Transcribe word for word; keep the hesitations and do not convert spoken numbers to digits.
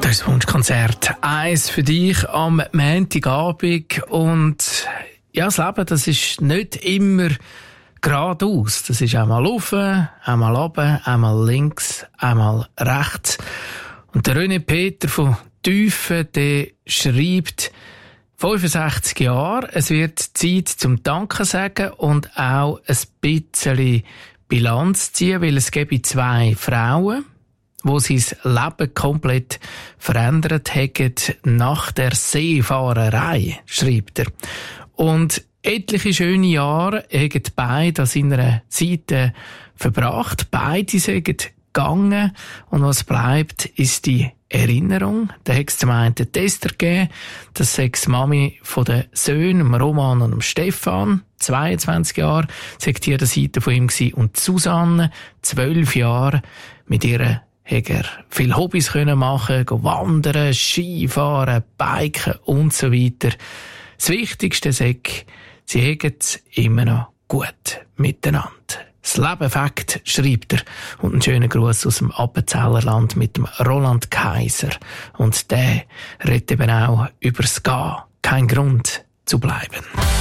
Das Wunschkonzert. Eins für dich am Montagabend. Und ja, das Leben, das ist nicht immer geradeaus. Das ist einmal rauf, einmal runter, einmal links, einmal rechts. Und der René Peter von Tüfen, der schreibt, fünfundsechzig Jahre, es wird Zeit zum Danke sagen und auch ein bisschen Bilanz ziehen, weil es gäbe zwei Frauen, wo sein Leben komplett verändert haben nach der Seefahrerei, schreibt er. Und etliche schöne Jahre haben beide an seiner Seite verbracht. Beide sind gegangen. Und was bleibt, ist die Erinnerung. Da hat es zum einen den Tester gegeben, das sechs Mami von den Söhnen, Roman und Stefan, zweiundzwanzig Jahre, sagt hier an der Seite von ihm gewesen. Und Susanne, zwölf Jahre, mit ihrer hat er viele Hobbys können machen, go wandern, Skifahren, Biken und so weiter. Das Wichtigste ist, sie haben es immer noch gut miteinander. Das Leben Fakt, schreibt er. Und einen schönen Gruß aus dem Appenzellerland mit dem Roland Kaiser. Und der redet eben auch übers Gehen. Kein Grund zu bleiben.